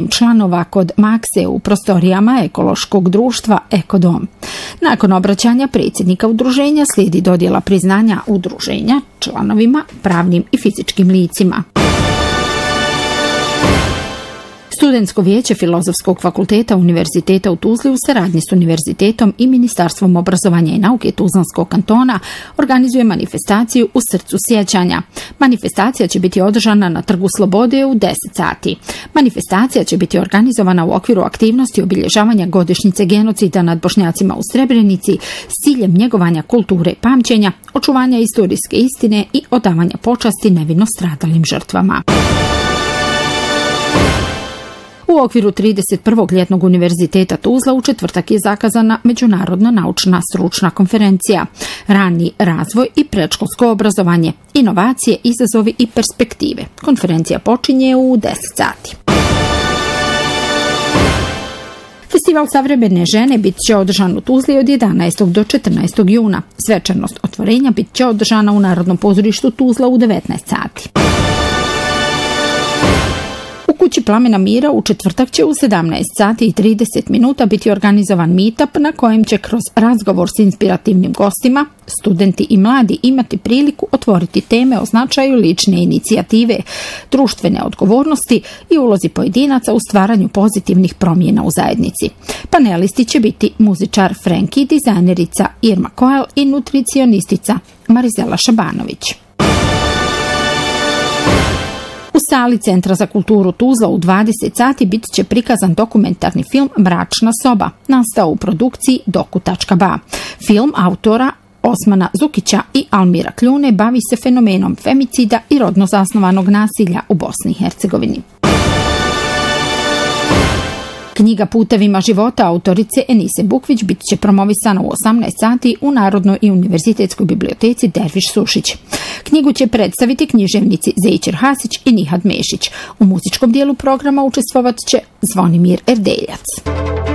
članova kod Makse u prostorijama ekološkog društva Ekodom. Nakon obraćanja predsjednika udruženja slijedi dodjela priznanja udruženja članovima, pravnim i fizičkim licima. Studentsko vijeće Filozofskog fakulteta Univerziteta u Tuzli u saradnji s Univerzitetom i Ministarstvom obrazovanja i nauke Tuzlanskog kantona organizuje manifestaciju u srcu sjećanja. Manifestacija će biti održana na Trgu Slobode u 10 sati. Manifestacija će biti organizovana u okviru aktivnosti obilježavanja godišnjice genocida nad Bošnjacima u Srebrenici s ciljem njegovanja kulture pamćenja, očuvanja istorijske istine i odavanja počasti nevino stradalim žrtvama. U okviru 31. ljetnog univerziteta Tuzla u četvrtak je zakazana međunarodna naučna stručna konferencija Rani razvoj i predškolsko obrazovanje, inovacije, izazovi i perspektive. Konferencija počinje u 10 sati. Festival savremene žene bit će održan u Tuzli od 11. do 14. juna. Svečanost otvorenja bit će održana u Narodnom pozorištu Tuzla u 19 sati. U Kući Plamena mira u četvrtak će u 17 sati i 30 minuta biti organizovan meetup na kojem će kroz razgovor s inspirativnim gostima studenti i mladi imati priliku otvoriti teme o značaju lične inicijative, društvene odgovornosti i ulozi pojedinaca u stvaranju pozitivnih promjena u zajednici. Panelisti će biti muzičar Frenki, dizajnerica Irma Koel i nutricionistica Marizela Šabanović. U sali Centra za kulturu Tuzla u 20 sati bit će prikazan dokumentarni film Mračna soba, nastao u produkciji doku.ba. Film autora Osmana Zukića i Almira Kljune bavi se fenomenom femicida i rodno zasnovanog nasilja u Bosni i Hercegovini. Knjiga Putevima života autorice Enise Bukvić bit će promovisana u 18 sati u Narodnoj i univerzitetskoj biblioteci Derviš Sušić. Knjigu će predstaviti književnici Zejčer Hasić i Nihad Mešić. U muzičkom dijelu programa učestvovat će Zvonimir Erdeljac.